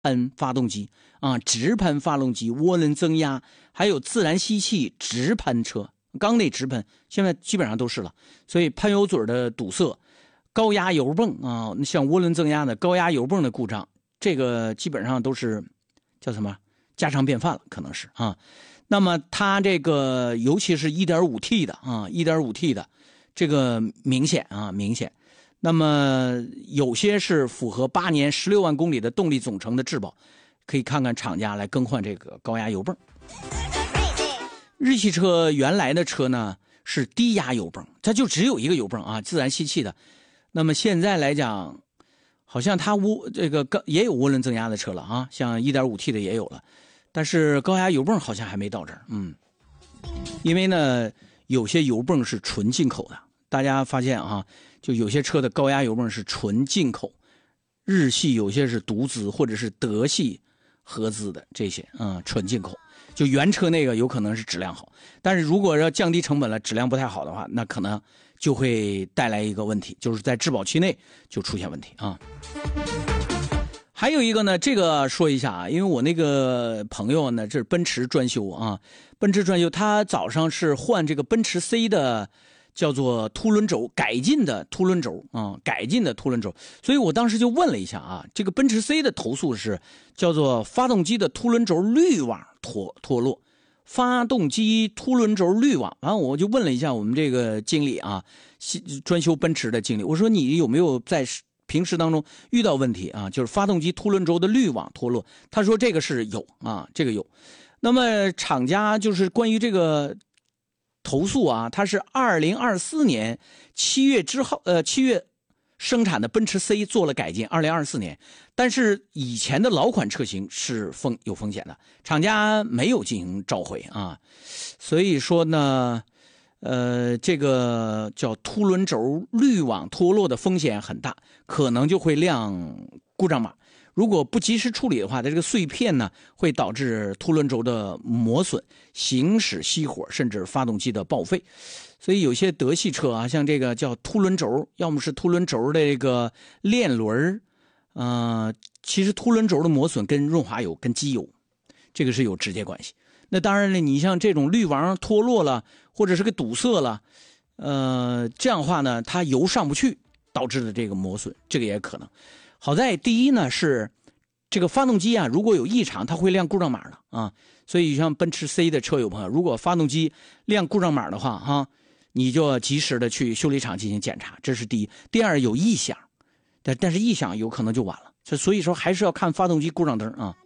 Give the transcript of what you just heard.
喷发动机啊，直喷发动机、涡轮增压，还有自然吸气直喷车，缸内直喷，现在基本上都是了。所以喷油嘴的堵塞、高压油泵啊，像涡轮增压的高压油泵的故障，这个基本上都是叫什么家常便饭了，可能是啊。那么它这个尤其是 1.5T 的啊 1.5T 的这个明显。那么有些是符合8年16万公里的动力总成的质保，可以看看厂家来更换这个高压油泵。日系车原来的车呢是低压油泵，它就只有一个油泵啊，自然吸气的。那么现在来讲，好像它这个也有涡轮增压的车了啊，像 1.5T 的也有了。但是高压油泵好像还没到这儿，因为呢，有些油泵是纯进口的，大家发现啊，就有些车的高压油泵是纯进口，日系有些是独资或者是德系合资的这些，纯进口，就原车那个有可能是质量好，但是如果要降低成本了，质量不太好的话，那可能就会带来一个问题，就是在质保期内就出现问题啊。还有一个呢，这个说一下啊，因为我那个朋友呢，这是奔驰专修啊，奔驰专修，他早上是换这个奔驰 C 的，叫做凸轮轴，改进的凸轮轴啊，所以我当时就问了一下啊，这个奔驰 C 的投诉是叫做发动机的凸轮轴滤网脱落，发动机凸轮轴滤网，然后我就问了一下我们这个经理啊，专修奔驰的经理，我说你有没有在平时当中遇到问题啊，就是发动机凸轮轴的滤网脱落，他说这个是有啊，这个有。那么厂家就是关于这个投诉啊，它是2024年7月7月生产的奔驰 C 做了改进，2024年，但是以前的老款车型是有风险的，厂家没有进行召回啊，所以说呢。这个叫凸轮轴滤网脱落的风险很大，可能就会亮故障码。如果不及时处理的话，它这个碎片呢会导致凸轮轴的磨损、行驶熄火，甚至发动机的报废。所以有些德系车啊，像这个叫凸轮轴，要么是凸轮轴的这个链轮，其实凸轮轴的磨损跟润滑油、跟机油，这个是有直接关系。那当然了，你像这种滤网脱落了，或者是个堵塞了，这样的话呢，它油上不去导致的这个磨损，这个也可能。好在第一呢是这个发动机啊，如果有异常，它会亮故障码的啊。所以像奔驰 C 的车友朋友，如果发动机亮故障码的话，你就及时的去修理厂进行检查，这是第一。第二有异响，但是异响有可能就晚了，所以说还是要看发动机故障灯啊。